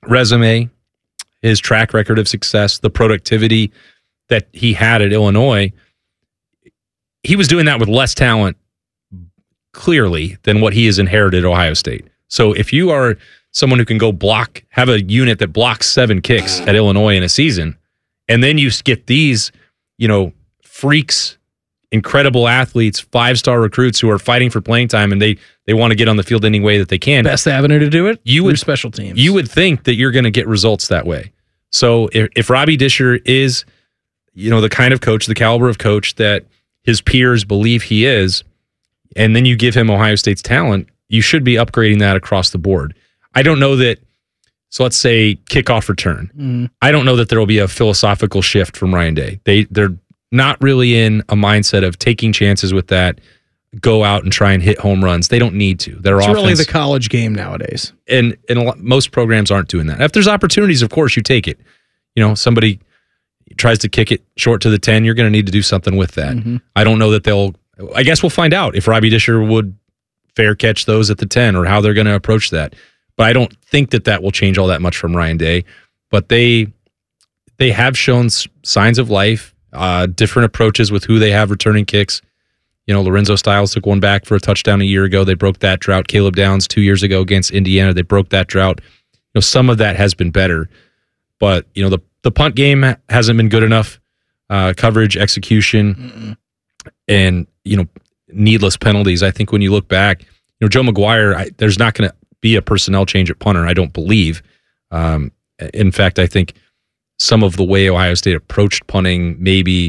resume, his track record of success, the productivity that he had at Illinois, he was doing that with less talent, clearly, than what he has inherited at Ohio State. So if you are someone who can go have a unit that blocks 7 kicks at Illinois in a season, and then you get these, freaks, incredible athletes, 5-star recruits who are fighting for playing time, and they want to get on the field any way that they can. Best avenue to do it? Through special teams. You would think that you're going to get results that way. So if Robbie Disher is, the kind of coach, the caliber of coach that his peers believe he is, and then you give him Ohio State's talent, you should be upgrading that across the board. I don't know that, so let's say kickoff return. I don't know that there will be a philosophical shift from Ryan Day. They're not really in a mindset of taking chances with that, go out and try and hit home runs. They don't need to. It's really the college game nowadays. And most programs aren't doing that. If there's opportunities, of course, you take it. Somebody tries to kick it short to the 10, you're going to need to do something with that. I don't know that I guess we'll find out if Robbie Disher would fair catch those at the 10 or how they're going to approach that. But I don't think that will change all that much from Ryan Day. But they have shown signs of life, different approaches with who they have returning kicks. Lorenzo Styles took one back for a touchdown a year ago. They broke that drought. Caleb Downs 2 years ago against Indiana, they broke that drought. Some of that has been better. But, the punt game hasn't been good enough. Coverage, execution, and, needless penalties. I think when you look back, Joe McGuire, there's not going to be a personnel change at punter, I don't believe. In fact, I think some of the way Ohio State approached punting maybe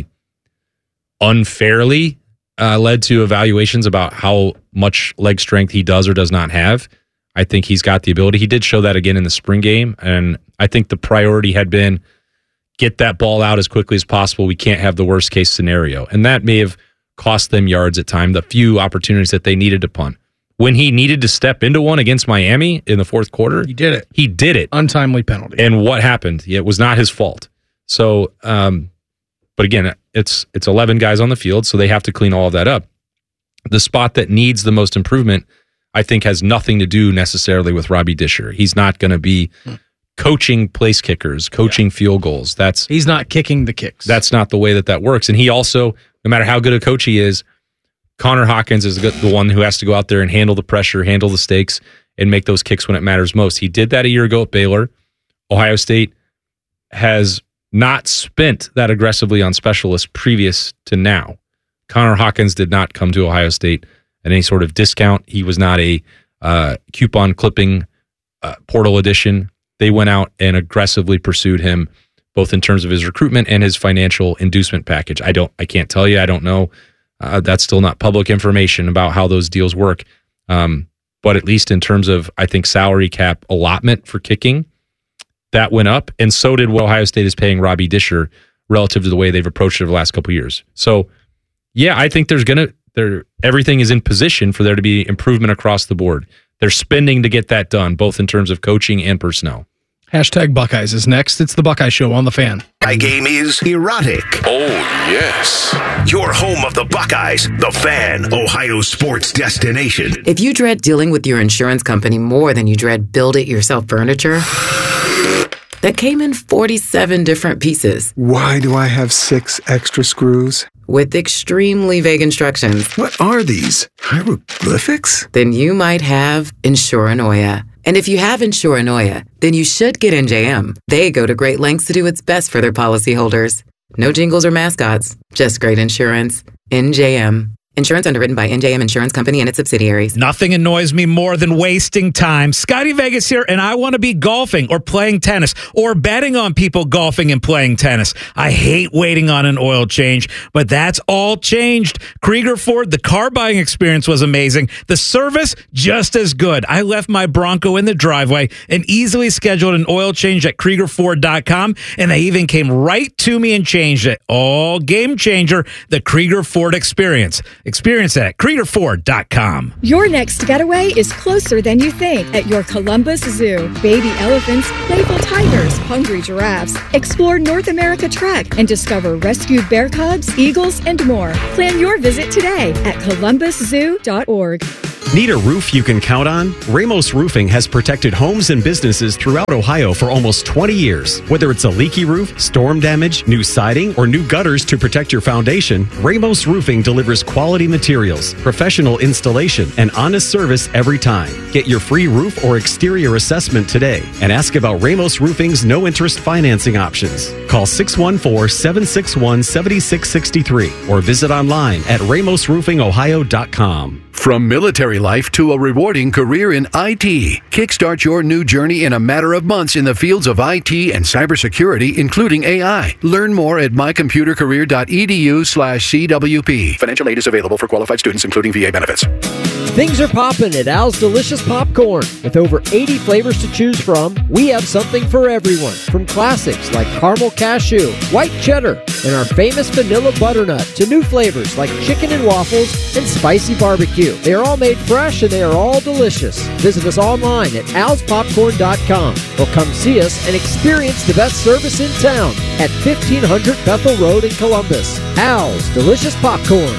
unfairly led to evaluations about how much leg strength he does or does not have. I think he's got the ability. He did show that again in the spring game, and I think the priority had been get that ball out as quickly as possible. We can't have the worst case scenario. And that may have cost them yards at time, the few opportunities that they needed to punt. When he needed to step into one against Miami in the fourth quarter, he did it. He did it. Untimely penalty. And what happened? It was not his fault. So, but again, it's 11 guys on the field, so they have to clean all of that up. The spot that needs the most improvement, I think, has nothing to do necessarily with Robbie Disher. He's not going to be coaching place kickers, coaching field goals. He's not kicking the kicks. That's not the way that works. And he also, no matter how good a coach he is, Connor Hawkins is the one who has to go out there and handle the pressure, handle the stakes, and make those kicks when it matters most. He did that a year ago at Baylor. Ohio State has not spent that aggressively on specialists previous to now. Connor Hawkins did not come to Ohio State at any sort of discount. He was not a coupon clipping portal addition. They went out and aggressively pursued him, both in terms of his recruitment and his financial inducement package. I can't tell you. I don't know. That's still not public information about how those deals work. But at least in terms of, I think, salary cap allotment for kicking, that went up. And so did what Ohio State is paying Robbie Disher relative to the way they've approached it over the last couple of years. So, yeah, I think everything is in position for there to be improvement across the board. They're spending to get that done, both in terms of coaching and personnel. Hashtag Buckeyes is next. It's the Buckeye Show on The Fan. My game is erotic. Oh, yes. Your home of the Buckeyes, The Fan, Ohio sports destination. If you dread dealing with your insurance company more than you dread build-it-yourself furniture, that came in 47 different pieces. Why do I have 6 extra screws? With extremely vague instructions. What are these? Hieroglyphics? Then you might have Insuranoia. And if you have Insuranoia, then you should get NJM. They go to great lengths to do what's best for their policyholders. No jingles or mascots, just great insurance. NJM. Insurance underwritten by NJM Insurance Company and its subsidiaries. Nothing annoys me more than wasting time. Scotty Vegas here, and I want to be golfing or playing tennis or betting on people golfing and playing tennis. I hate waiting on an oil change, but that's all changed. Krieger Ford, the car buying experience was amazing. The service, just as good. I left my Bronco in the driveway and easily scheduled an oil change at KriegerFord.com, and they even came right to me and changed it. All game changer, the Krieger Ford experience. Experience it at KriegerFord.com. Your next getaway is closer than you think at your Columbus Zoo. Baby elephants, playful tigers, hungry giraffes. Explore North America Trek and discover rescued bear cubs, eagles, and more. Plan your visit today at columbuszoo.org. Need a roof you can count on? Ramos Roofing has protected homes and businesses throughout Ohio for almost 20 years. Whether it's a leaky roof, storm damage, new siding, or new gutters to protect your foundation, Ramos Roofing delivers quality materials, professional installation, and honest service every time. Get your free roof or exterior assessment today and ask about Ramos Roofing's no-interest financing options. Call 614-761-7663 or visit online at ramosroofingohio.com. From military life to a rewarding career in IT, kickstart your new journey in a matter of months in the fields of IT and cybersecurity, including AI. Learn more at mycomputercareer.edu/CWP. Financial aid is available for qualified students, including VA benefits. Things are popping at Al's Delicious Popcorn. With over 80 flavors to choose from, we have something for everyone. From classics like caramel cashew, white cheddar, and our famous vanilla butternut to new flavors like chicken and waffles and spicy barbecue. They are all made fresh and they are all delicious. Visit us online at alspopcorn.com or come see us and experience the best service in town at 1500 Bethel Road in Columbus. Al's Delicious Popcorn.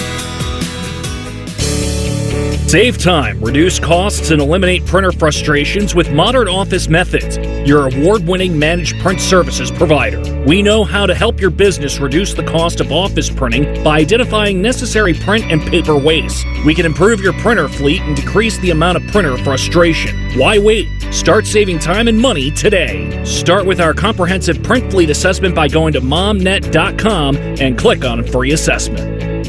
Save time, reduce costs, and eliminate printer frustrations with Modern Office Methods, your award-winning managed print services provider. We know how to help your business reduce the cost of office printing by identifying necessary print and paper waste. We can improve your printer fleet and decrease the amount of printer frustration. Why wait? Start saving time and money today. Start with our comprehensive print fleet assessment by going to momnet.com and click on free assessment.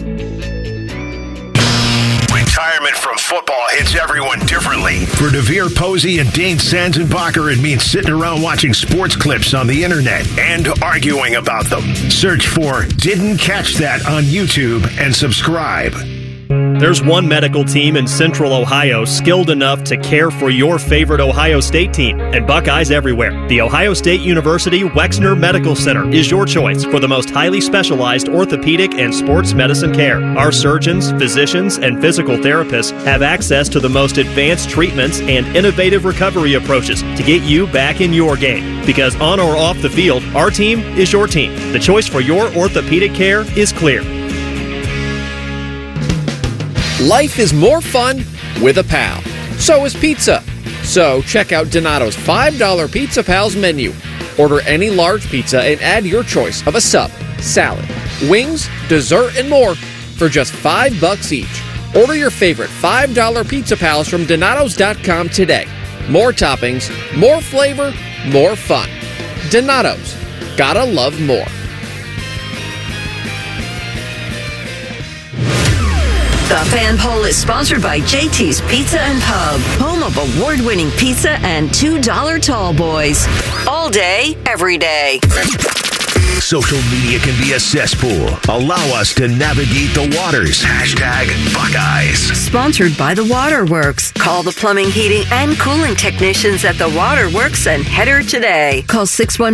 Retirement from football hits everyone differently. For DeVere Posey and Dane Sanzenbacher, it means sitting around watching sports clips on the internet and arguing about them. Search for Didn't Catch That on YouTube and subscribe. There's one medical team in Central Ohio skilled enough to care for your favorite Ohio State team, and Buckeyes everywhere. The Ohio State University Wexner Medical Center is your choice for the most highly specialized orthopedic and sports medicine care. Our surgeons, physicians, and physical therapists have access to the most advanced treatments and innovative recovery approaches to get you back in your game. Because on or off the field, our team is your team. The choice for your orthopedic care is clear. Life is more fun with a pal. So is pizza. So check out Donato's $5 Pizza Pals menu. Order any large pizza and add your choice of a sub, salad, wings, dessert, and more for just $5 each. Order your favorite $5 Pizza Pals from Donatos.com today. More toppings, more flavor, more fun. Donato's. Gotta love more. The Fan Poll is sponsored by JT's Pizza and Pub, home of award-winning pizza and $2 tall boys. All day, every day. Social media can be a cesspool. Allow us to navigate the waters. #Buckeyes. Sponsored by The Waterworks. Call the plumbing, heating, and cooling technicians at The Waterworks and header today. Call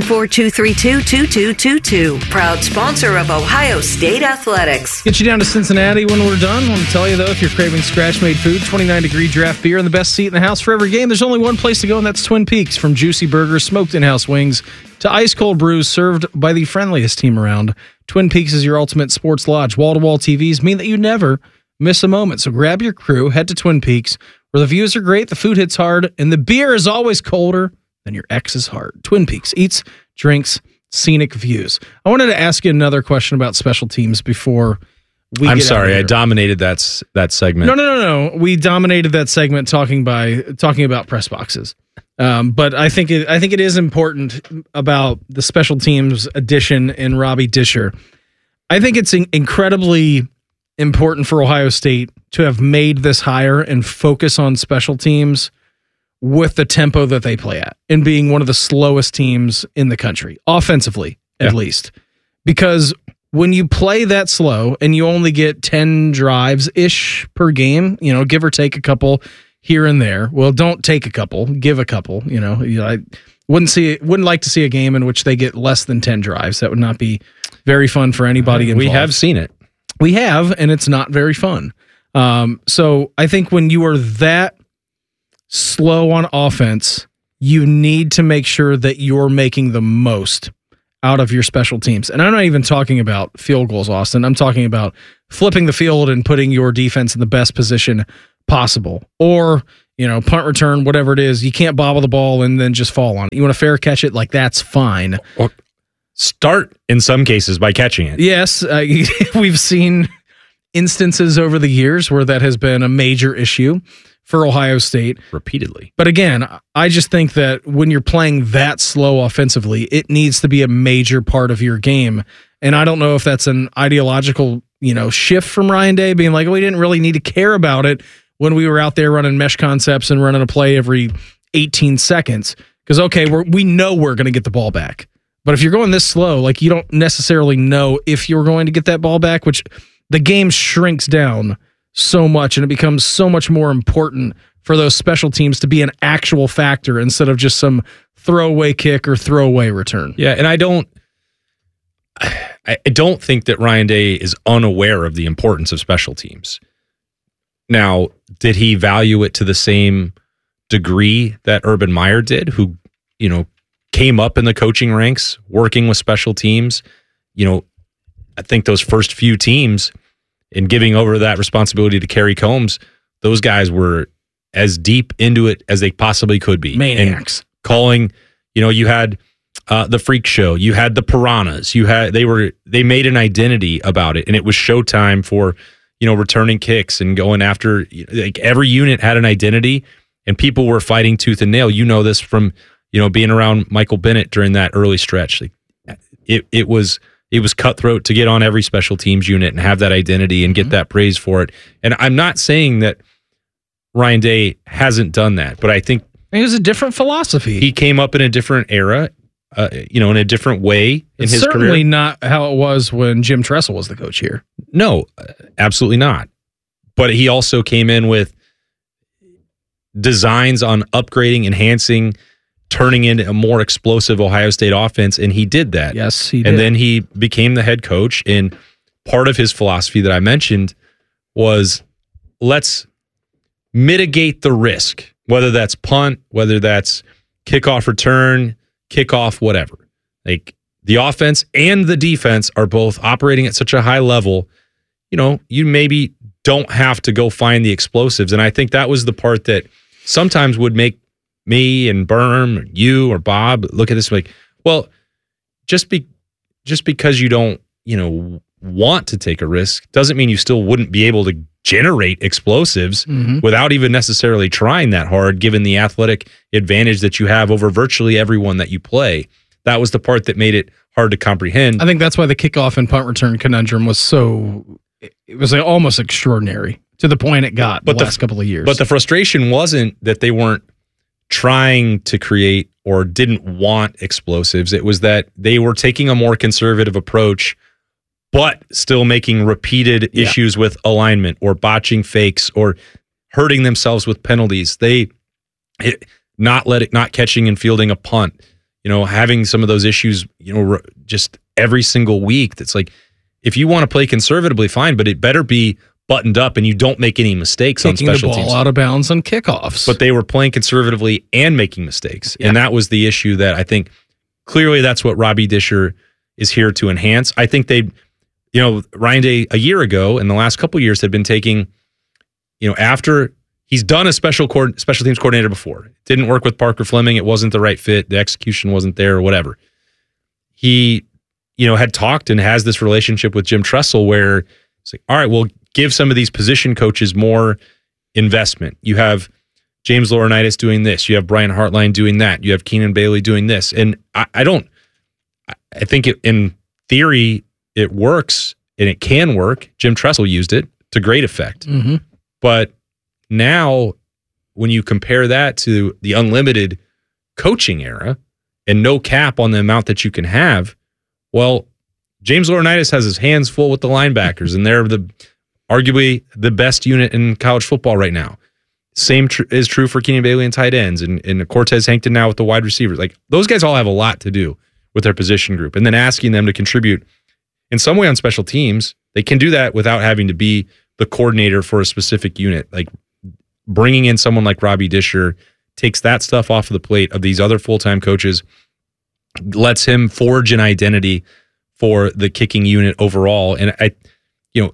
614-232-2222. Proud sponsor of Ohio State Athletics. Get you down to Cincinnati when we're done. I want to tell you, though, if you're craving scratch-made food, 29-degree draft beer, and the best seat in the house for every game, there's only one place to go, and that's Twin Peaks. From juicy burgers, smoked in-house wings, to ice-cold brews served by the friendliest team around, Twin Peaks is your ultimate sports lodge. Wall-to-wall TVs mean that you never miss a moment. So grab your crew, head to Twin Peaks, where the views are great, the food hits hard, and the beer is always colder than your ex's heart. Twin Peaks, eats, drinks, scenic views. I wanted to ask you another question about special teams before we I'm get sorry, out of I here. dominated that segment. No. We dominated that segment talking about press boxes. But I think it is important about the special teams addition in Robbie Disher. I think it's incredibly important for Ohio State to have made this hire and focus on special teams with the tempo that they play at and being one of the slowest teams in the country, offensively at least. Because when you play that slow and you only get 10 drives-ish per game, give or take a couple here and there. Well, don't take a couple, give a couple. I wouldn't like to see a game in which they get less than 10 drives. That would not be very fun for anybody involved. We have seen it. We have, and it's not very fun. So I think when you are that slow on offense, you need to make sure that you're making the most out of your special teams. And I'm not even talking about field goals, Austin. I'm talking about flipping the field and putting your defense in the best position possible. Or, punt return, whatever it is, you can't bobble the ball and then just fall on it. You want to fair catch it, that's fine. Or start in some cases by catching it. Yes, we've seen instances over the years where that has been a major issue for Ohio State. Repeatedly. But again, I just think that when you're playing that slow offensively, it needs to be a major part of your game. And I don't know if that's an ideological, shift from Ryan Day, being like, we didn't really need to care about it when we were out there running mesh concepts and running a play every 18 seconds. Because, okay, we know we're going to get the ball back. But if you're going this slow, you don't necessarily know if you're going to get that ball back, which the game shrinks down so much and it becomes so much more important for those special teams to be an actual factor instead of just some throwaway kick or throwaway return. Yeah, and I don't think that Ryan Day is unaware of the importance of special teams. Now, did he value it to the same degree that Urban Meyer did, who, came up in the coaching ranks working with special teams? I think those first few teams, in giving over that responsibility to Kerry Combs, those guys were as deep into it as they possibly could be. Maniacs. And calling, you had the Freak Show, you had the Piranhas, they made an identity about it, and it was showtime for, returning kicks and going after, every unit had an identity, and people were fighting tooth and nail. This from, being around Michael Bennett during that early stretch. It was cutthroat to get on every special teams unit and have that identity and get that praise for it. And I'm not saying that Ryan Day hasn't done that, but I think it was a different philosophy. He came up in a different era, in a different way in his career. Certainly not how it was when Jim Tressel was the coach here. No, absolutely not. But he also came in with designs on upgrading, enhancing, turning into a more explosive Ohio State offense, and he did that. Yes, he did. And then he became the head coach, and part of his philosophy that I mentioned was, let's mitigate the risk, whether that's punt, whether that's kickoff return, kickoff, whatever. The offense and the defense are both operating at such a high level, you maybe don't have to go find the explosives. And I think that was the part that sometimes would make me and Berm, or you or Bob look at this well, just because you don't, want to take a risk doesn't mean you still wouldn't be able to generate explosives without even necessarily trying that hard, given the athletic advantage that you have over virtually everyone that you play. That was the part that made it hard to comprehend. I think that's why the kickoff and punt return conundrum was it was almost extraordinary to the point it got the last couple of years. But the frustration wasn't that they weren't trying to create or didn't want explosives. It was that they were taking a more conservative approach, but still making repeated issues with alignment or botching fakes or hurting themselves with penalties. Not catching and fielding a punt, having some of those issues, just every single week. That's if you want to play conservatively, fine, but it better be buttoned up and you don't make any mistakes on special teams. Taking the ball out of bounds on kickoffs. But they were playing conservatively and making mistakes. Yeah. And that was the issue that I think clearly that's what Robbie Disher is here to enhance. I think Ryan Day a year ago and the last couple of years had been taking, after he's done a special teams coordinator before. It didn't work with Parker Fleming. It wasn't the right fit. The execution wasn't there or whatever. He, had talked and has this relationship with Jim Tressel where it's all right, we'll give some of these position coaches more investment. You have James Laurinaitis doing this. You have Brian Hartline doing that. You have Keenan Bailey doing this. And I think in theory, it works and it can work. Jim Tressel used it to great effect. Mm-hmm. But now when you compare that to the unlimited coaching era and no cap on the amount that you can have, well, James Laurinaitis has his hands full with the linebackers, and they're arguably the best unit in college football right now. Same is true for Keenan Bailey and tight ends, and Cortez Hankton now with the wide receivers. Those guys all have a lot to do with their position group, and then asking them to contribute in some way on special teams. They can do that without having to be the coordinator for a specific unit. Bringing in someone like Robbie Disher takes that stuff off of the plate of these other full-time coaches, lets him forge an identity for the kicking unit overall. And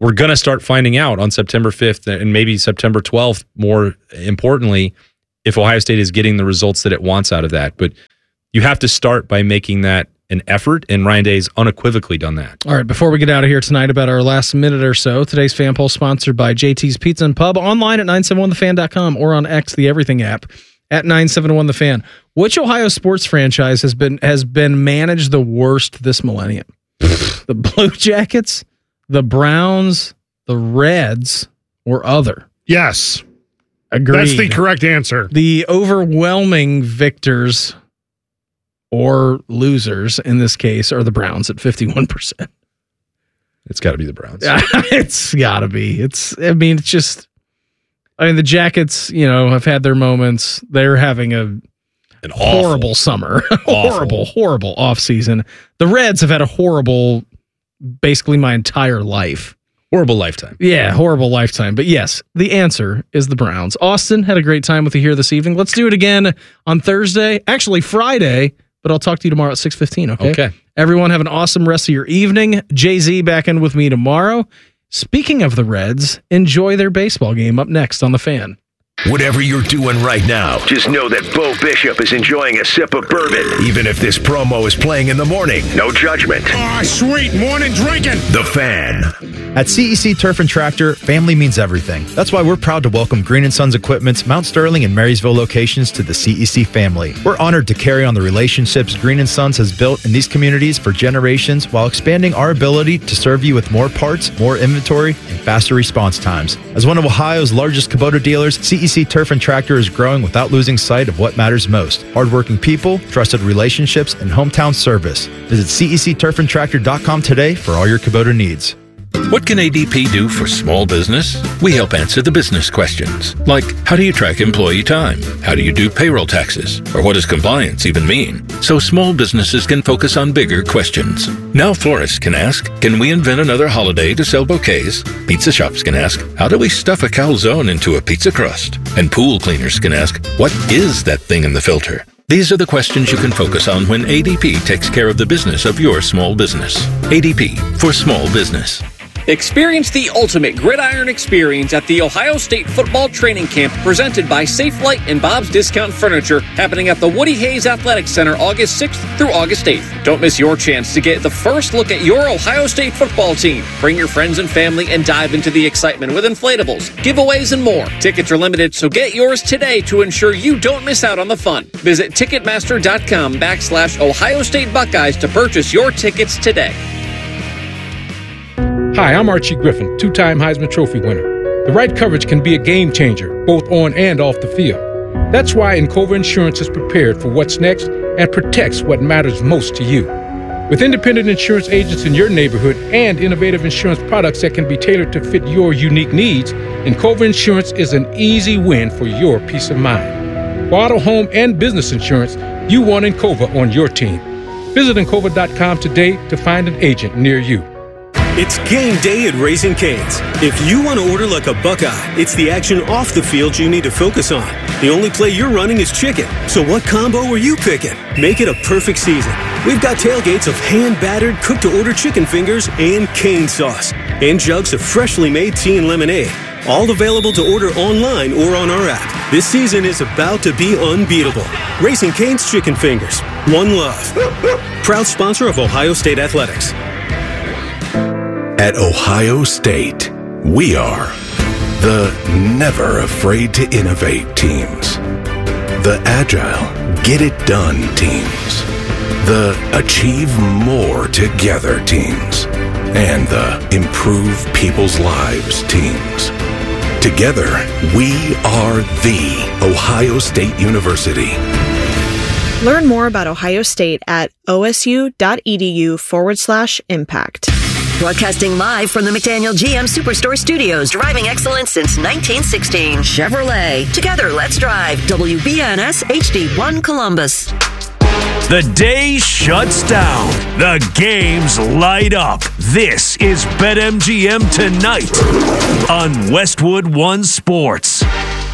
we're going to start finding out on September 5th and maybe September 12th, more importantly, if Ohio State is getting the results that it wants out of that. But you have to start by making that an effort, and Ryan Day's unequivocally done that. All right, before we get out of here tonight, about our last minute or so, today's fan poll sponsored by JT's Pizza and Pub, online at 971thefan.com or on X, the Everything app, at 971thefan. Which Ohio sports franchise has been managed the worst this millennium? The Blue Jackets, the Browns, the Reds, or other? Yes. Agreed. That's the correct answer. The overwhelming victors or losers in this case are the Browns at 51%. It's got to be the Browns. It's got to be. The Jackets, have had their moments. They're having an horrible summer. horrible offseason. The Reds have had a horrible, basically my entire life. Horrible lifetime. Yeah, horrible lifetime. But yes, the answer is the Browns. Austin, had a great time with you here this evening. Let's do it again on Thursday. Actually, Friday. But I'll talk to you tomorrow at 6:15, okay? Okay. Everyone have an awesome rest of your evening. Jay-Z back in with me tomorrow. Speaking of the Reds, enjoy their baseball game up next on The Fan. Whatever you're doing right now, just know that Bo Bishop is enjoying a sip of bourbon. Even if this promo is playing in the morning, no judgment. Sweet morning drinking. The Fan. At CEC Turf and Tractor, family means everything. That's why we're proud to welcome Green & Sons Equipment's Mount Sterling and Marysville locations to the CEC family. We're honored to carry on the relationships Green & Sons has built in these communities for generations while expanding our ability to serve you with more parts, more inventory, and faster response times. As one of Ohio's largest Kubota dealers, CEC Turf and Tractor is growing without losing sight of what matters most: hardworking people, trusted relationships, and hometown service. Visit CECTurfandTractor.com today for all your Kubota needs. What can ADP do for small business? We help answer the business questions, like how do you track employee time? How do you do payroll taxes? Or what does compliance even mean? So small businesses can focus on bigger questions. Now florists can ask, can we invent another holiday to sell bouquets? Pizza shops can ask, how do we stuff a calzone into a pizza crust? And pool cleaners can ask, what is that thing in the filter? These are the questions you can focus on when ADP takes care of the business of your small business. ADP for small business. Experience the ultimate gridiron experience at the Ohio State Football Training Camp presented by Safelite and Bob's Discount Furniture, happening at the Woody Hayes Athletic Center August 6th through August 8th. Don't miss your chance to get the first look at your Ohio State football team. Bring your friends and family and dive into the excitement with inflatables, giveaways, and more. Tickets are limited, so get yours today to ensure you don't miss out on the fun. Visit Ticketmaster.com/Ohio State Buckeyes to purchase your tickets today. Hi, I'm Archie Griffin, two-time Heisman Trophy winner. The right coverage can be a game changer, both on and off the field. That's why Encova Insurance is prepared for what's next and protects what matters most to you. With independent insurance agents in your neighborhood and innovative insurance products that can be tailored to fit your unique needs, Encova Insurance is an easy win for your peace of mind. For auto, home, and business insurance, you want Encova on your team. Visit Encova.com today to find an agent near you. It's game day at Raising Cane's. If you want to order like a Buckeye, it's the action off the field you need to focus on. The only play you're running is chicken. So what combo are you picking? Make it a perfect season. We've got tailgates of hand-battered, cooked-to-order chicken fingers and cane sauce. And jugs of freshly made tea and lemonade. All available to order online or on our app. This season is about to be unbeatable. Raising Cane's Chicken Fingers. One love. Proud sponsor of Ohio State Athletics. At Ohio State, we are the never afraid to innovate teams, the agile, get it done teams, the achieve more together teams, and the improve people's lives teams. Together, we are the Ohio State University. Learn more about Ohio State at osu.edu/impact. Broadcasting live from the McDaniel GM Superstore Studios. Driving excellence since 1916. Chevrolet. Together, let's drive. WBNS HD1 Columbus. The day shuts down. The games light up. This is BetMGM Tonight on Westwood One Sports.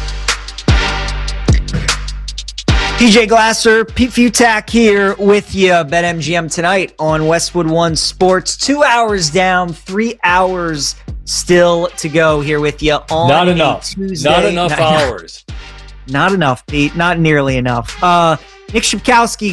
PJ Glasser, Pete Futak here with you. BetMGM Tonight on Westwood One Sports. 2 hours down, 3 hours still to go here with you on Not enough. Tuesday. Not enough hours. Not enough, Pete. Not nearly enough. Nick Shapkowski